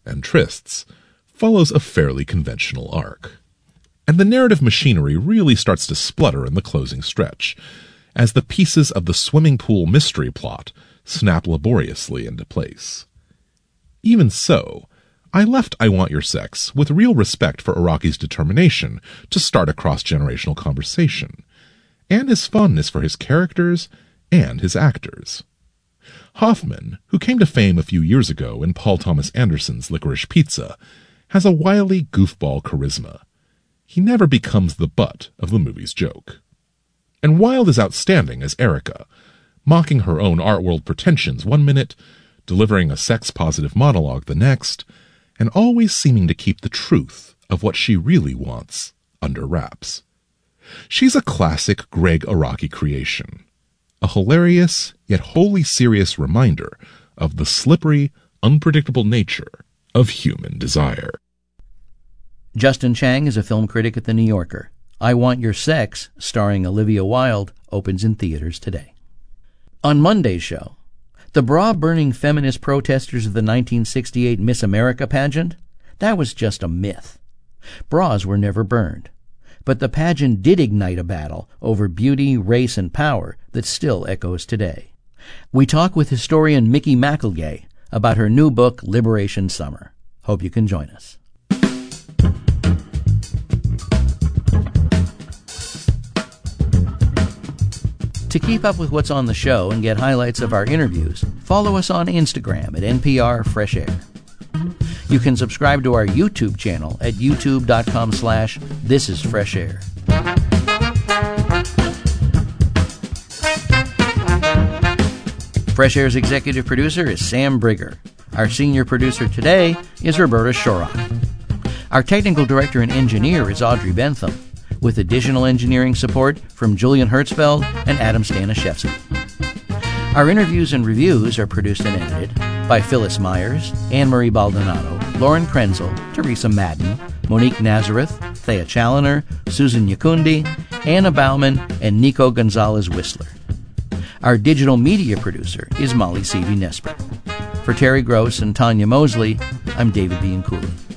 and trysts, follows a fairly conventional arc. And the narrative machinery really starts to splutter in the closing stretch, as the pieces of the swimming pool mystery plot snap laboriously into place. Even so, I left I Want Your Sex with real respect for Araki's determination to start a cross-generational conversation, and his fondness for his characters and his actors. Hoffman, who came to fame a few years ago in Paul Thomas Anderson's Licorice Pizza, has a wily goofball charisma. He never becomes the butt of the movie's joke. And Wilde is outstanding as Erica, mocking her own art world pretensions one minute, delivering a sex-positive monologue the next, and always seeming to keep the truth of what she really wants under wraps. She's a classic Greg Araki creation, a hilarious yet wholly serious reminder of the slippery, unpredictable nature of human desire. Justin Chang is a film critic at The New Yorker. I Want Your Sex, starring Olivia Wilde, opens in theaters today. On Monday's show, the bra-burning feminist protesters of the 1968 Miss America pageant, that was just a myth. Bras were never burned. But the pageant did ignite a battle over beauty, race, and power that still echoes today. We talk with historian Mickey McElgay about her new book, Liberation Summer. Hope you can join us. To keep up with what's on the show and get highlights of our interviews, follow us on Instagram at NPR Fresh Air. You can subscribe to our YouTube channel at youtube.com/thisisfreshair. Fresh Air's executive producer is Sam Brigger. Our senior producer today is Roberta Shorrock. Our technical director and engineer is Audrey Bentham, with additional engineering support from Julian Hertzfeld and Adam Staniszewski. Our interviews and reviews are produced and edited by Phyllis Myers, Anne-Marie Baldonado, Lauren Krenzel, Teresa Madden, Monique Nazareth, Thea Challoner, Susan Yakundi, Anna Bauman, and Nico Gonzalez-Whistler. Our digital media producer is Molly Seavey-Nesper. For Terry Gross and Tanya Mosley, I'm David Bianculli.